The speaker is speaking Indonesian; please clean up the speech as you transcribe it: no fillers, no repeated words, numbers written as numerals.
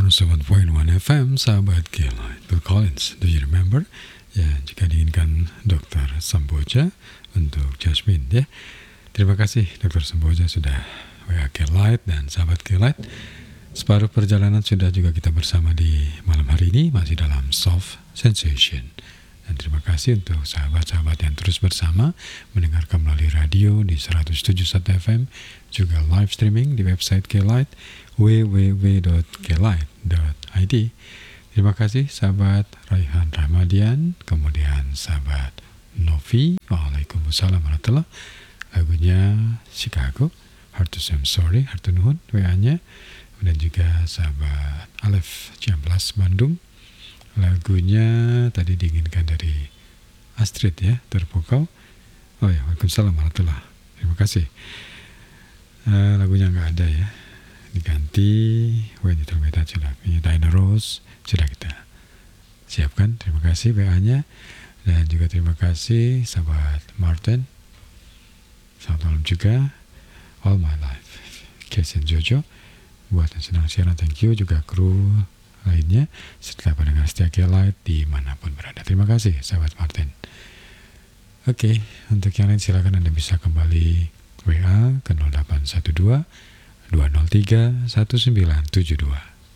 107.1 FM, sahabat Kelight. Bill Collins, do you remember? Ya, jika diinginkan Dr. Samboja untuk Jasmine, ya. Terima kasih Dr. Samboja sudah WA Kelight dan sahabat Kelight. Separuh perjalanan sudah juga kita bersama di malam hari ini, masih dalam Soft Sensation. Dan terima kasih untuk sahabat-sahabat yang terus bersama mendengarkan melalui radio di 107.1 FM, juga live streaming di website Kelight www.kelight.id. Terima kasih sahabat Raihan Rahmadian, kemudian sahabat Novi, Waalaikumsalam warahmatullahi. Lagunya Chicago, Hard to Say I'm Sorry, Hard to Nuhun WA-nya. Dan juga sahabat Alef Ciamplas Bandung, lagunya tadi diinginkan dari Astrid, ya, terpukau. Oh ya, Waalaikumsalam warahmatullahi. Terima kasih. Lagunya nggak ada, ya, diganti When You Tell Me That You Love Me, Diana Ross sudah kita siapkan. Terima kasih WA-nya. Dan juga terima kasih sahabat Martin, selamat malam juga. All My Life, Casey and Jojo, buat yang sedang siaran, thank you. Juga kru lainnya setelah pendengar setia Kelight dimanapun berada. Terima kasih sahabat Martin. Oke, untuk yang lain silakan Anda bisa kembali WA ke 0812 203 1972.